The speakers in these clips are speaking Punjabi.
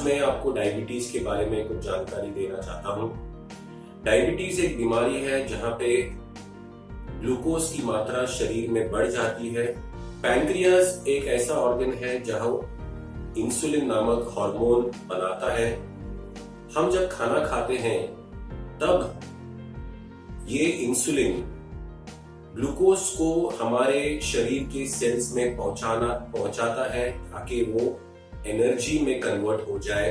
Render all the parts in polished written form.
मैं आपको डायबिटीज के बारे में कुछ जानकारी देना चाहता हूँ। डायबिटीज एक बीमारी है जहाँ पे ग्लूकोज की मात्रा शरीर में बढ़ जाती है। पैनक्रियाज एक ऐसा ऑर्गन है जहाँ इंसुलिन नामक हार्मोन बनाता है। हम जब खाना खाते हैं तब ये इंसुलिन ग्लूकोज को हमारे शरीर के सेल्स में पहुंचाता है ताकि वो एनर्जी में कन्वर्ट हो जाए।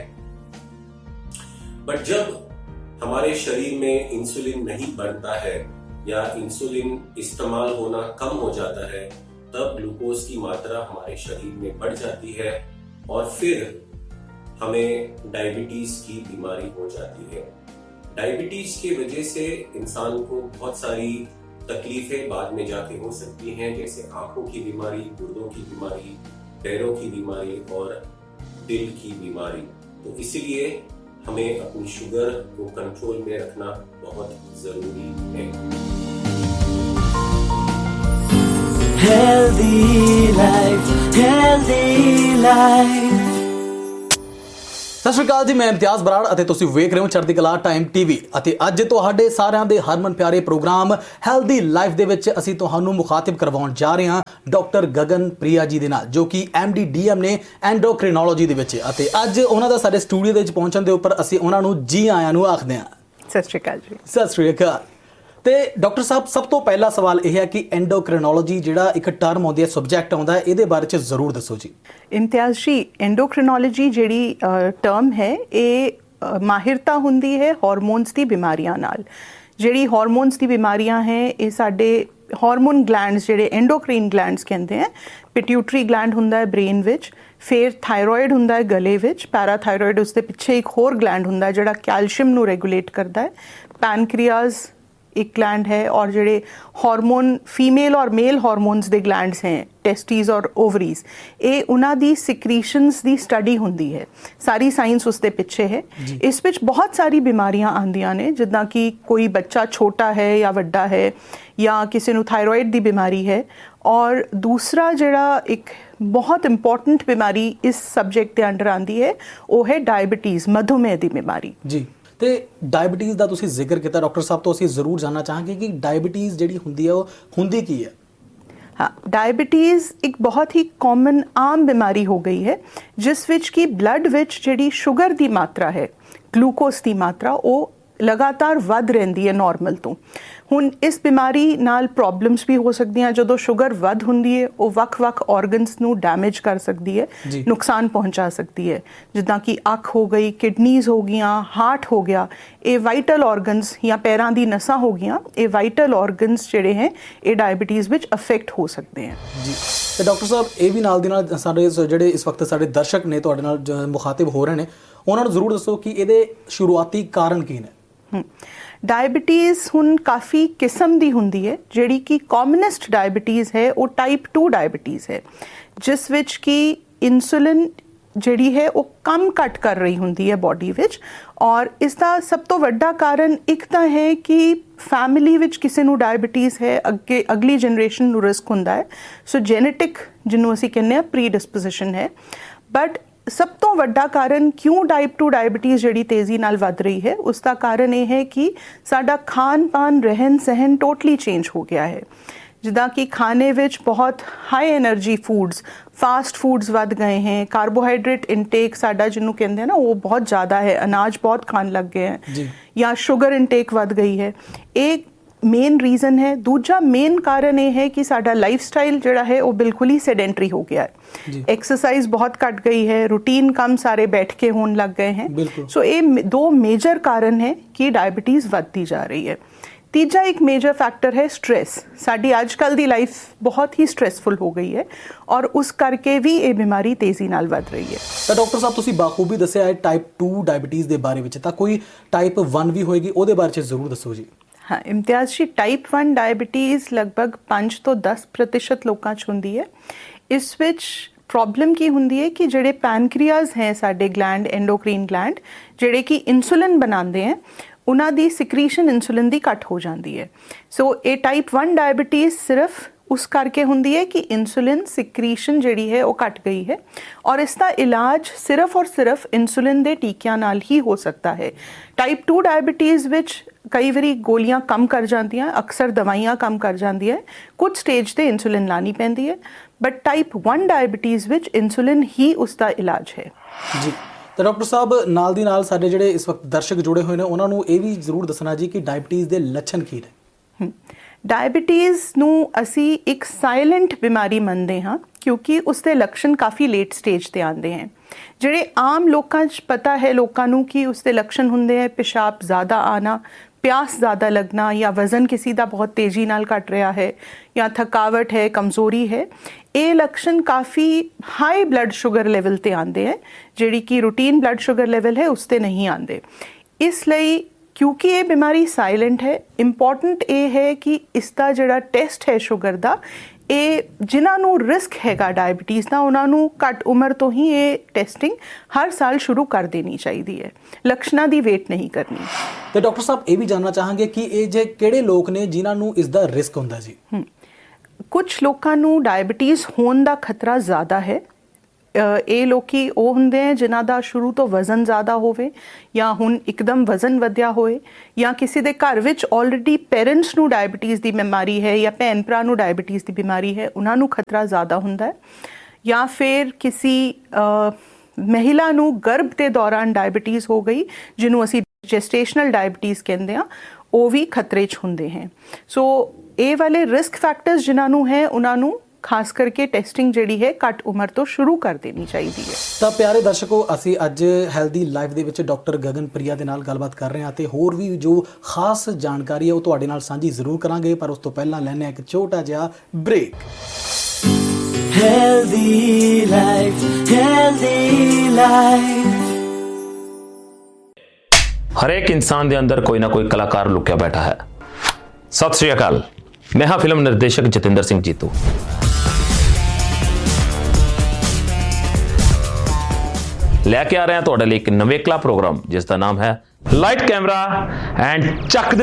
बट जब हमारे शरीर में इंसुलिन नहीं बनता है या इंसुलिन इस्तेमाल होना कम हो जाता है, तब ग्लूकोज की मात्रा हमारे शरीर में बढ़ जाती है और फिर हमें डायबिटीज की बीमारी हो जाती है। डायबिटीज की वजह से इंसान को बहुत सारी तकलीफें बाद में जाके हो सकती हैं, जैसे आंखों की बीमारी, गुर्दों की बीमारी, पैरों की बीमारी और दिल की बीमारी। तो इसीलिए हमें अपनी शुगर को कंट्रोल में रखना बहुत जरूरी है। Healthy life, healthy life। ਸਤਿ ਸ਼੍ਰੀ ਅਕਾਲ ਜੀ, ਮੈਂ ਇਮਤਿਆਜ਼ ਬਰਾੜ ਅਤੇ ਤੁਸੀਂ ਵੇਖ ਰਹੇ ਹੋ ਚੜ੍ਹਦੀ ਕਲਾ ਟਾਈਮ ਟੀਵੀ ਅਤੇ ਅੱਜ ਤੁਹਾਡੇ ਸਾਰਿਆਂ ਦੇ ਹਰਮਨ ਪਿਆਰੇ ਪ੍ਰੋਗਰਾਮ ਹੈਲਦੀ ਲਾਈਫ ਦੇ ਵਿੱਚ ਅਸੀਂ ਤੁਹਾਨੂੰ ਮੁਖਾਤਿਬ ਕਰਵਾਉਣ ਜਾ ਰਹੇ ਹਾਂ ਡਾਕਟਰ ਗਗਨ ਪ੍ਰਿਆ ਜੀ ਦੇ ਨਾਲ, ਜੋ ਕਿ MD DM ਨੇ ਐਂਡੋਕ੍ਰਿਨੋਲੋਜੀ ਦੇ ਵਿੱਚ, ਅਤੇ ਅੱਜ ਉਹਨਾਂ ਦਾ ਸਾਡੇ ਸਟੂਡੀਓ ਦੇ ਵਿੱਚ ਪਹੁੰਚਣ ਦੇ ਉੱਪਰ ਅਸੀਂ ਉਹਨਾਂ ਨੂੰ ਜੀ ਆਇਆਂ ਨੂੰ ਆਖਦੇ ਹਾਂ। ਸਤਿ ਸ਼੍ਰੀ ਅਕਾਲ ਜੀ। ਸਤਿ ਸ਼੍ਰੀ ਅਕਾਲ। ਤੇ ਡਾਕਟਰ ਸਾਹਿਬ, ਸਭ ਤੋਂ ਪਹਿਲਾ ਸਵਾਲ ਇਹ ਹੈ ਕਿ ਐਂਡੋਕ੍ਰਿਨੋਲੋਜੀ ਜਿਹੜਾ ਇੱਕ ਟਰਮ ਆਉਂਦੀ ਹੈ, ਸਬਜੈਕਟ ਆਉਂਦਾ ਹੈ, ਇਹਦੇ ਬਾਰੇ 'ਚ ਜ਼ਰੂਰ ਦੱਸੋ ਜੀ। ਇਮਤਿਆਜ਼ ਜੀ, ਐਂਡੋਕ੍ਰਿਨੋਲੋਜੀ ਜਿਹੜੀ ਟਰਮ ਹੈ ਇਹ ਮਾਹਿਰਤਾ ਹੁੰਦੀ ਹੈ ਹਾਰਮੋਨਸ ਦੀ ਬਿਮਾਰੀਆਂ ਨਾਲ। ਜਿਹੜੀ ਹਾਰਮੋਨਸ ਦੀ ਬਿਮਾਰੀਆਂ ਹੈ ਇਹ ਸਾਡੇ ਹਾਰਮੋਨ ਗਲੈਂਡਸ ਜਿਹੜੇ ਐਂਡੋਕ੍ਰੀਨ ਗਲੈਂਡਸ ਕਹਿੰਦੇ ਆ। ਪਿਟਿਊਟਰੀ ਗਲੈਂਡ ਹੁੰਦਾ ਹੈ ਬ੍ਰੇਨ ਵਿੱਚ, ਫਿਰ ਥਾਇਰੋਇਡ ਹੁੰਦਾ ਹੈ ਗਲੇ ਵਿੱਚ, ਪੈਰਾਥਾਇਰੋਇਡ ਉਸ ਦੇ ਪਿੱਛੇ ਇੱਕ ਹੋਰ ਗਲੈਂਡ ਹੁੰਦਾ ਜਿਹੜਾ ਕੈਲਸ਼ੀਅਮ ਨੂੰ ਰੈਗੂਲੇਟ ਕਰਦਾ ਹੈ। ਪੈਨਕ੍ਰੀਆਜ਼ एक ग्लैंड है, और जोड़े हार्मोन फीमेल और मेल हार्मोन्स दे ग्लैंड्स हैं, टेस्टीज और ओवरीज, ये उन्हां दी सिक्रीशंस दी स्टडी हुंदी है। सारी साइंस उसके पिछे है। इस विच बहुत सारी बीमारियां आंदियां ने, जिद्दां कि कोई बच्चा छोटा है या वड्डा है या किसी नूं थायरॉइड दी बीमारी है। और दूसरा जिहड़ा एक बहुत इंपॉर्टेंट बीमारी इस सब्जेक्ट के अंडर आंदी है वो है डायबिटीज़, मधुमेह की बीमारी जी। ਤੇ ਡਾਇਬਟੀਜ਼ ਦਾ ਤੁਸੀਂ ਜ਼ਿਕਰ ਕੀਤਾ ਡਾਕਟਰ ਸਾਹਿਬ, ਤੋਂ ਅਸੀਂ ਜ਼ਰੂਰ ਜਾਣਨਾ ਚਾਹਾਂਗੇ ਕਿ ਡਾਇਬਟੀਜ਼ ਜਿਹੜੀ ਹੁੰਦੀ ਹੈ ਉਹ ਹੁੰਦੀ ਕੀ ਹੈ। हाँ, डायबिटीज़ एक बहुत ही कॉमन आम बीमारी हो गई है जिस विच कि ब्लड विच जिहड़ी शुगर की मात्रा है, ग्लूकोज की मात्रा वो लगातार वध रहिंदी है नॉर्मल तो। ਹੁਣ ਇਸ ਬਿਮਾਰੀ ਨਾਲ ਪ੍ਰੋਬਲਮਸ ਵੀ ਹੋ ਸਕਦੀਆਂ। ਜਦੋਂ ਸ਼ੂਗਰ ਵੱਧ ਹੁੰਦੀ ਹੈ ਉਹ ਵੱਖ-ਵੱਖ ਆਰਗਨਸ ਨੂੰ ਡੈਮੇਜ ਕਰ ਸਕਦੀ ਹੈ, ਨੁਕਸਾਨ ਪਹੁੰਚਾ ਸਕਦੀ ਹੈ, ਜਿੱਦਾਂ ਕਿ ਅੱਖ ਹੋ ਗਈ, ਕਿਡਨੀਜ਼ ਹੋ ਗਈਆਂ, ਹਾਰਟ ਹੋ ਗਿਆ। ਇਹ ਵਾਈਟਲ ਆਰਗਨਸ ਜਾਂ ਪੈਰਾਂ ਦੀ ਨਸਾਂ ਹੋ ਗਈਆਂ, ਇਹ ਵਾਈਟਲ ਆਰਗਨਸ ਜਿਹੜੇ ਹੈ ਇਹ ਡਾਇਬਟੀਜ਼ ਵਿੱਚ ਅਫੈਕਟ ਹੋ ਸਕਦੇ ਹੈ ਜੀ। ਤੇ ਡਾਕਟਰ ਸਾਹਿਬ, ਇਹ ਵੀ ਨਾਲ ਦੀ ਨਾਲ ਸਾਡੇ ਜਿਹੜੇ ਇਸ ਵਕਤ ਸਾਡੇ ਦਰਸ਼ਕ ਨੇ ਤੁਹਾਡੇ ਨਾਲ ਮੁਖਾਤਿਬ ਹੋ ਰਹੇ ਨੇ, ਉਹਨਾਂ ਨੂੰ ਜ਼ਰੂਰ ਦੱਸੋ ਕਿ ਇਹਦੇ ਸ਼ੁਰੂਆਤੀ ਕਾਰਨ ਕੀ ਨੇ। डायबिटीज़ हुण काफ़ी किस्म दी हुंदी है। जिहड़ी कि कॉमनस्ट डायबिटीज़ है वो टाइप 2 डायबिटीज़ है, जिस विच कि इंसुलिन जिहड़ी है वो कम घट कर रही हुंदी है बॉडी विच। और इसका सब तो वड्डा कारण एक तो है कि फैमिली विच किसी नूं डायबिटीज़ है, अगे अगली जनरेशन नूं रिस्क हुंदा है। सो जेनेटिक जिन्हों असीं कहने प्री डिस्पोजिशन है। बट सब तो वड्डा कारण क्यों टाइप 2 डायबिटीज़ जिहड़ी तेज़ी नाल वध रही है, उसका कारण यह है कि साडा खान पान रहन सहन टोटली चेंज हो गया है। जिदा कि खाने विच बहुत high energy foods, fast foods वध गए हैं, कार्बोहाइड्रेट इनटेक साडा जिन्हों कहते हैं ना वो बहुत ज़्यादा है, अनाज बहुत खान लग गए हैं, या शुगर इनटेक वध गई है। एक मेन रीज़न है। दूजा मेन कारण ये है कि साडा लाइफ स्टाइल जिहड़ा है वो बिल्कुल ही सेडेंटरी हो गया है। एक्सरसाइज बहुत घट गई है, रूटीन काम सारे बैठ के होने लग गए हैं। सो ये दो मेजर कारण है कि डायबिटीज़ बढ़ती जा रही है। तीजा एक मेजर फैक्टर है स्ट्रेस। साडी आजकल दी लाइफ बहुत ही स्ट्रेसफुल हो गई है और उस करके भी ये बीमारी तेज़ी नाल वध रही है। तो डॉक्टर साहब, तुसीं बाखूबी दस्सिया है टाइप 2 डायबिटीज़ के बारे में, तो कोई टाइप 1 भी होएगी, ਉਹਦੇ ਬਾਰੇ जरूर दसो जी। हाँ, इम्तियाज़ जी, टाइप 1 डायबिटीज़ लगभग 5 ਤੋਂ 10% लोगों च हुंदी है। इस विच प्रॉब्लम की हुंदी है कि जिहड़े पैनक्रियाज हैं साडे ग्लैंड, एंडोक्रीन ग्लैंड, जिहड़े कि इंसुलिन बनाते हैं, उन्हां दी सिक्रीशन इंसुलिन दी घट हो जाती है। सो ये टाइप 1 डायबिटीज़ सिर्फ ਉਸ ਕਰਕੇ ਹੁੰਦੀ ਹੈ ਕਿ ਇਨਸੂਲਿਨ ਸਿਕ੍ਰੀਸ਼ਨ ਜਿਹੜੀ ਹੈ ਉਹ ਘਟ ਗਈ ਹੈ ਔਰ ਇਸ ਦਾ ਇਲਾਜ ਸਿਰਫ ਔਰ ਸਿਰਫ ਇਨਸੂਲਿਨ ਦੇ ਟੀਕਿਆਂ ਨਾਲ ਹੀ ਹੋ ਸਕਦਾ ਹੈ। ਟਾਈਪ 2 ਡਾਇਬੀਟੀਜ਼ ਵਿੱਚ ਕਈ ਵਾਰੀ ਗੋਲੀਆਂ ਕੰਮ ਕਰ ਜਾਂਦੀਆਂ, ਅਕਸਰ ਦਵਾਈਆਂ ਕੰਮ ਕਰ ਜਾਂਦੀਆਂ, ਕੁਝ ਸਟੇਜ ਤੇ ਇਨਸੂਲਿਨ ਲਾਣੀ ਪੈਂਦੀ ਹੈ, ਬਟ ਟਾਈਪ 1 ਡਾਇਬੀਟੀਜ਼ ਵਿੱਚ ਇਨਸੂਲਿਨ ਹੀ ਉਸ ਦਾ ਇਲਾਜ ਹੈ। ਜੀ, ਤਾਂ ਡਾਕਟਰ ਸਾਹਿਬ ਨਾਲ ਦੀ ਨਾਲ ਸਾਡੇ ਜਿਹੜੇ ਇਸ ਵਕਤ ਦਰਸ਼ਕ ਜੁੜੇ ਹੋਏ ਨੇ ਉਹਨਾਂ ਨੂੰ ਇਹ ਵੀ ਜ਼ਰੂਰ ਦੱਸਣਾ ਜੀ ਕਿ ਡਾਇਬੀਟੀਜ਼ ਦੇ ਲੱਛਣ ਕੀ ਨੇ। ਡਾਇਬੀਟੀਜ਼ ਨੂੰ ਅਸੀਂ ਇੱਕ ਸਾਇਲੈਂਟ ਬਿਮਾਰੀ ਮੰਨਦੇ ਹਾਂ ਕਿਉਂਕਿ ਉਸ ਦੇ ਲੱਛਣ ਕਾਫੀ ਲੇਟ ਸਟੇਜ ਤੇ ਆਉਂਦੇ ਹਨ। ਜਿਹੜੇ ਆਮ ਲੋਕਾਂ 'ਚ ਪਤਾ ਹੈ ਲੋਕਾਂ ਨੂੰ ਕਿ ਉਸ ਦੇ ਲੱਛਣ ਹੁੰਦੇ ਹੈ ਪਿਸ਼ਾਬ ਜ਼ਿਆਦਾ ਆਣਾ, ਪਿਆਸ ਜ਼ਿਆਦਾ ਲੱਗਣਾ, ਜਾਂ ਵਜ਼ਨ ਕਿਸੇ ਦਾ ਬਹੁਤ ਤੇਜ਼ੀ ਨਾਲ ਘਟ ਰਿਹਾ ਹੈ, ਜਾਂ ਥਕਾਵਟ ਹੈ, ਕਮਜ਼ੋਰੀ ਹੈ। ਇਹ ਲੱਛਣ ਕਾਫੀ ਹਾਈ ਬਲੱਡ ਸ਼ੂਗਰ ਲੈਵਲ ਤੇ ਆਉਂਦੇ ਹੈ, ਜਿਹੜੀ ਕਿ ਰੂਟੀਨ ਬਲੱਡ ਸ਼ੂਗਰ ਲੈਵਲ ਹੈ ਉਸ ਤੇ ਨਹੀਂ ਆਉਂਦੇ। ਇਸ ਲਈ ਕਿਉਂਕਿ ਇਹ ਬਿਮਾਰੀ ਸਾਇਲੈਂਟ ਹੈ, ਇੰਪੋਰਟੈਂਟ ਇਹ ਹੈ ਕਿ ਇਸ ਦਾ ਜਿਹੜਾ ਟੈਸਟ ਹੈ ਸ਼ੂਗਰ ਦਾ, ਇਹ ਜਿਨ੍ਹਾਂ ਨੂੰ ਰਿਸਕ ਹੈਗਾ ਡਾਇਬੀਟੀਜ਼ ਦਾ ਉਹਨਾਂ ਨੂੰ ਘੱਟ ਉਮਰ ਤੋਂ ਹੀ ਇਹ ਟੈਸਟਿੰਗ ਹਰ ਸਾਲ ਸ਼ੁਰੂ ਕਰ ਦੇਣੀ ਚਾਹੀਦੀ ਹੈ, ਲੱਛਣਾਂ ਦੀ ਵੇਟ ਨਹੀਂ ਕਰਨੀ। ਤੇ ਡਾਕਟਰ ਸਾਹਿਬ ਇਹ ਵੀ ਜਾਣਨਾ ਚਾਹਾਂਗੇ ਕਿ ਇਹ ਜੇ ਕਿਹੜੇ ਲੋਕ ਨੇ ਜਿਨ੍ਹਾਂ ਨੂੰ ਇਸ ਦਾ ਰਿਸਕ ਹੁੰਦਾ ਜੀ? ਕੁਝ ਲੋਕਾਂ ਨੂੰ ਡਾਇਬੀਟੀਜ਼ ਹੋਣ ਦਾ ਖਤਰਾ ਜ਼ਿਆਦਾ ਹੈ। ਇਹ ਲੋਕੀ ਉਹ ਹੁੰਦੇ ਹੈ ਜਿਨ੍ਹਾਂ ਦਾ ਸ਼ੁਰੂ ਤੋਂ ਵਜ਼ਨ ਜ਼ਿਆਦਾ ਹੋਵੇ, ਜਾਂ ਹੁਣ ਇੱਕਦਮ ਵਜ਼ਨ ਵਧਿਆ ਹੋਏ, ਜਾਂ ਕਿਸੇ ਦੇ ਘਰ ਵਿੱਚ ਆਲਰੇਡੀ ਪੇਰੈਂਟਸ ਨੂੰ ਡਾਇਬੀਟੀਜ਼ ਦੀ ਬਿਮਾਰੀ ਹੈ ਜਾਂ ਭੈਣ ਭਰਾ ਨੂੰ ਡਾਇਬੀਟੀਜ਼ ਦੀ ਬਿਮਾਰੀ ਹੈ, ਉਹਨਾਂ ਨੂੰ ਖਤਰਾ ਜ਼ਿਆਦਾ ਹੁੰਦਾ ਹੈ। ਜਾਂ ਫਿਰ ਕਿਸੇ ਮਹਿਲਾ ਨੂੰ ਗਰਭ ਦੇ ਦੌਰਾਨ ਡਾਇਬੀਟੀਜ਼ ਹੋ ਗਈ, ਜਿਹਨੂੰ ਅਸੀਂ ਜੈਸਟੇਸ਼ਨਲ ਡਾਇਬੀਟੀਜ਼ ਕਹਿੰਦੇ ਹਾਂ, ਉਹ ਵੀ ਖਤਰੇ 'ਚ ਹੁੰਦੇ ਹੈ। ਸੋ ਇਹ ਵਾਲੇ ਰਿਸਕ ਫੈਕਟਰਸ ਜਿਨ੍ਹਾਂ ਨੂੰ ਹੈ ਉਹਨਾਂ ਨੂੰ ਖਾਸ ਕਰਕੇ ਟੈਸਟਿੰਗ ਜਿਹੜੀ ਹੈ ਘੱਟ ਉਮਰ ਤੋਂ ਸ਼ੁਰੂ ਕਰ ਦੇਣੀ ਚਾਹੀਦੀ ਹੈ। ਤਾਂ ਪਿਆਰੇ ਦਰਸ਼ਕੋ, ਅਸੀਂ ਅੱਜ ਹੈਲਦੀ ਲਾਈਫ ਦੇ ਵਿੱਚ ਡਾਕਟਰ ਗਗਨਪ੍ਰਿਆ ਦੇ ਨਾਲ ਗੱਲਬਾਤ ਕਰ ਰਹੇ ਹਾਂ ਤੇ ਹੋਰ ਵੀ ਜੋ ਖਾਸ ਜਾਣਕਾਰੀ ਹੈ ਉਹ ਤੁਹਾਡੇ ਨਾਲ ਸਾਂਝੀ ਜ਼ਰੂਰ ਕਰਾਂਗੇ, ਪਰ ਉਸ ਤੋਂ ਪਹਿਲਾਂ ਲੈਣੇ ਇੱਕ ਛੋਟਾ ਜਿਹਾ break. Healthy life, healthy life. ਹਰੇਕ ਇਨਸਾਨ ਦੇ ਅੰਦਰ ਕੋਈ ਨਾ ਕੋਈ ਕਲਾਕਾਰ ਲੁਕਿਆ ਬੈਠਾ ਹੈ। ਸਤਿ ਸ਼੍ਰੀ ਅਕਾਲ, ਮੈਂ ਹਾਂ ਫਿਲਮ ਨਿਰਦੇਸ਼ਕ ਜਤਿੰਦਰ ਸਿੰਘ ਜੀਤੂ। ਲੈ ਕੇ ਆ ਰਹੇ ਹਾਂ ਤੁਹਾਡੇ ਲਈ ਇੱਕ ਨਵੇਕਲਾ ਪ੍ਰੋਗਰਾਮ ਜਿਸ ਦਾ ਨਾਮ ਹੈ ਲਾਈਟ ਕੈਮਰਾ ਐਂਡ ਚੱਕ ਦੇ